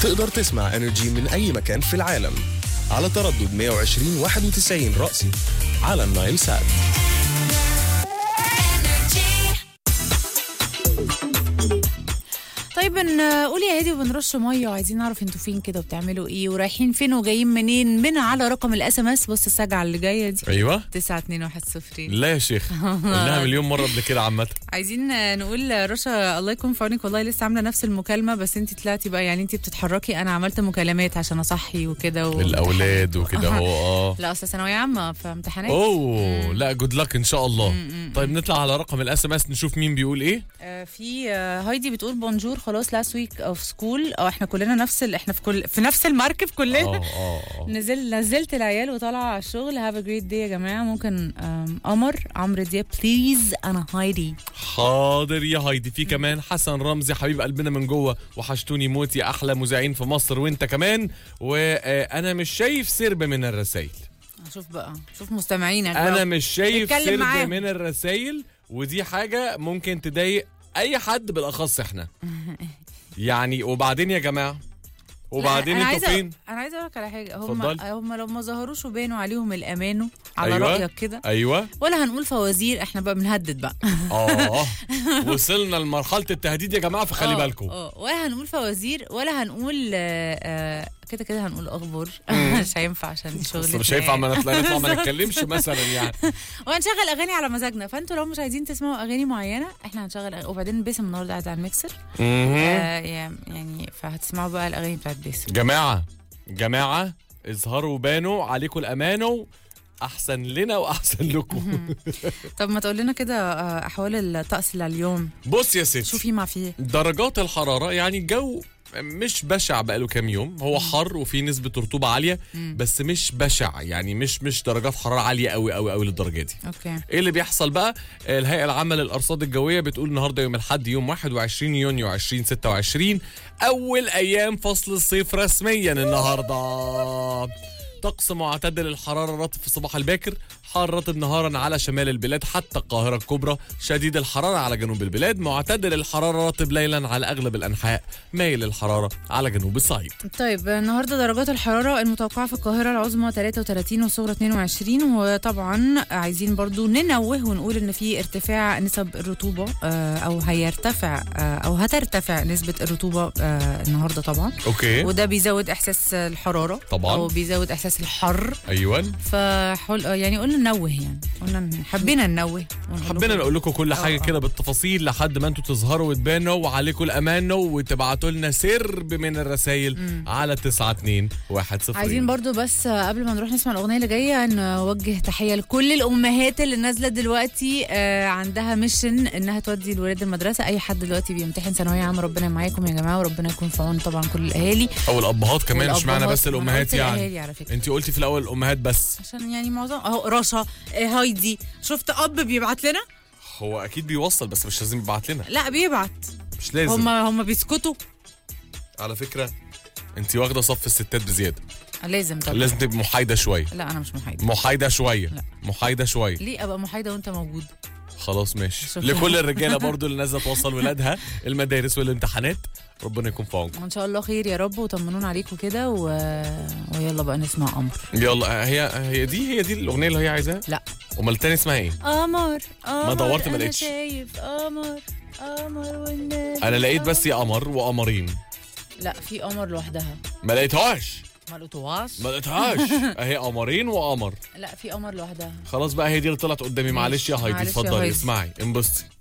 تقدر تسمع انرجي من أي مكان في العالم على تردد 120-91 رأسي على النايل سات. طيب نقول يا هادي وبنرش ميه وعايزين نعرف انتوا فين كده وبتعملوا ايه ورايحين فين وجايين منين من على رقم الاس ام اس. بص السجعه اللي جايه دي ايوه 92110. لا يا شيخ قلناها مليون مره قبل كده. عامه عايزين نقول رشا الله يكون في عونك والله لسه عامله نفس المكالمه بس انت طلعتي بقى يعني انت بتتحركي. انا عملت مكالمات عشان اصحي وكده الاولاد وكده هو لا اصل ثانويه عامه فامتحانات. اوه لا جود لك ان شاء الله. طيب نطلع على رقم الاس ام اس نشوف مين بيقول ايه. في هايدي بتقول بونجور خلاص لاست ويك اوف سكول. احنا كلنا نفس احنا في نفس المركب كلنا. نزلت العيال وطالعه على الشغل. هاف ا جريت داي يا جماعه. ممكن قمر عمرو دياب بليز. انا هايدي. حاضر يا هايدي. في كمان حسن رمزي حبيب قلبنا من جوه وحشتوني موت يا احلى مذيعين في مصر وانت كمان. وانا مش شايف سرب من الرسائل. شوف بقى شوف مستمعينك. انا مش شايف سرب من الرسائل ودي حاجه ممكن تضايق اي حد بالاخص احنا يعني. وبعدين يا جماعه وبعدين انتوا فين؟ انا عايزه اقول لك على حاجه. هم لو ما ظهروش وبانوا عليهم الامانه على أيوة. رايك كده. ايوه ولا هنقول فوازير. احنا بقى بنهدد بقى. وصلنا لمرحله التهديد يا جماعه فخلي بالكم. ولا هنقول فوازير ولا هنقول كده هنقول اخبار. مش هينفع عشان الشغل. مش هينفع ما نطلع ما نتكلمش مثلا يعني. وهنشغل اغاني على مزاجنا. فانتوا لو مش عايزين تسمعوا اغاني معينه احنا هنشغل وبعدين باسم النهارده قاعد على الميكسر. يعني فهتسمعوا بقى الاغاني بتاعت باسم. جماعه اظهروا وبانوا عليكم الامانه احسن لنا واحسن لكم. طب ما تقول لنا كده احوال الطقس اللي اليوم. بص يا ستي شو في ما فيه. درجات الحراره يعني الجو مش بشع بقاله كام يوم. هو حر وفي نسبة رطوبة عالية بس مش بشع يعني مش درجات حرارة عالية قوي قوي قوي للدرجة دي. اوكي. ايه اللي بيحصل بقى؟ الهيئة العامة للأرصاد الجوية بتقول النهارده يوم الأحد يوم 21 يونيو 2026 أول أيام فصل الصيف رسميا النهارده. طقس معتدل الحرارة رطب في الصباح الباكر. حار رطب نهارا على شمال البلاد حتى القاهرة الكبرى. شديد الحرارة على جنوب البلاد. معتدل الحرارة رطب ليلا على أغلب الأنحاء. مايل الحرارة على جنوب الصعيد. طيب النهارده درجات الحرارة المتوقعة في القاهرة العظمى 33 والصغرى 22. وطبعا عايزين برضو ننوه ونقول ان في ارتفاع نسب الرطوبة او هيرتفع او هترتفع نسبة الرطوبة النهارده طبعا. اوكي. وده بيزود احساس الحرارة طبعا او بيزود احساس الحر. ايوه. يعني قلنا ننوه يعني قلنا حبينا ننوه. حبينا نقول لكم كل حاجه كده بالتفاصيل لحد ما انتوا تظهروا وتبانوا وعليكم الامانه وتبعتوا لنا سرب من الرسائل على 92110. عايزين برضو بس قبل ما نروح نسمع الاغنيه اللي جايه نوجه تحيه لكل الامهات اللي نازله دلوقتي عندها ميشن انها تودي الولاد المدرسه. اي حد دلوقتي بيمتحن ثانويه عامه ربنا معاكم يا جماعه وربنا يكون في عون طبعا كل الاهالي او الابهات كمان. مش معنى بس الامهات يعني انت قلتي في الاول الامهات بس عشان يعني معظم اهو رشا هايدي. شفت اب بيبعت لنا. هو اكيد بيوصل بس مش لازم يبعت لنا. لا بيبعت مش لازم. هم بيسكتوا على فكره. انت واخده صف الستات بزياده. لازم طبعا. لازم تبقى محايده شويه. لا انا مش محايده. محايده شويه. لا. محايده شويه. ليه ابقى محايده وانت موجود؟ خلاص ماشي. لكل الرجاله برضو اللي نازله توصل ولادها المدارس والامتحانات ربنا يكون في عونكم. ان شاء الله خير يا رب وطمنونا عليكم كده ويلا بقى نسمع قمر. يلا هي دي الاغنيه اللي هي عايزاها. لا امال التاني اسمها ايه؟ قمر. ما دورت ما لقيتش. شايف قمر والناس. انا لقيت بس يا قمر وقمرين. لا في قمر لوحدها. ما لقيتهاش. ما لقيتهاش اهي قمرين وقمر. لا في قمر لوحدها. خلاص بقى هي دي اللي طلعت قدامي. معلش يا هايدي اتفضلي اسمعي انبسطي.